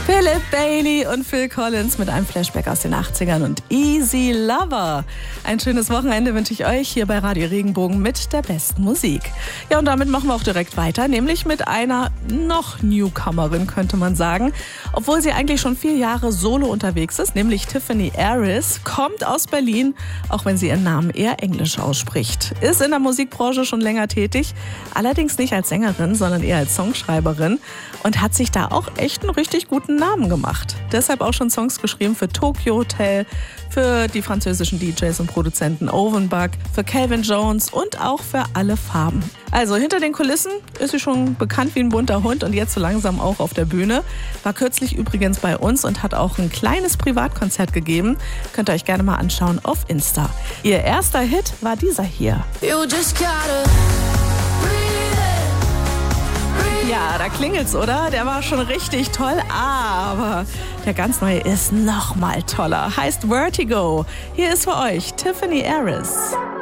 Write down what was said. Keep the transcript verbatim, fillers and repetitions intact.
Philip Bailey und Phil Collins mit einem Flashback aus den achtzigern und Easy Lover. Ein schönes Wochenende wünsche ich euch hier bei Radio Regenbogen mit der besten Musik. Ja, und damit machen wir auch direkt weiter, nämlich mit einer noch Newcomerin, könnte man sagen. Obwohl sie eigentlich schon vier Jahre solo unterwegs ist, nämlich Tiffany Aris, kommt aus Berlin, auch wenn sie ihren Namen eher englisch ausspricht. Ist in der Musikbranche schon länger tätig, allerdings nicht als Sängerin, sondern eher als Songschreiberin und hat sich da auch echt einen richtig guten Namen gemacht. Deshalb auch schon Songs geschrieben für Tokyo Hotel, für die französischen D Js und Produzenten Ovenbug, für Calvin Jones und auch für Alle Farben. Also hinter den Kulissen ist sie schon bekannt wie ein bunter Hund und jetzt so langsam auch auf der Bühne. War kürzlich übrigens bei uns und hat auch ein kleines Privatkonzert gegeben. Könnt ihr euch gerne mal anschauen auf Insta. Ihr erster Hit war dieser hier. You just gotta Ja, da klingelt's, oder? Der war schon richtig toll, aber der ganz neue ist noch mal toller. Heißt Vertigo. Hier ist für euch Tiffany Aris.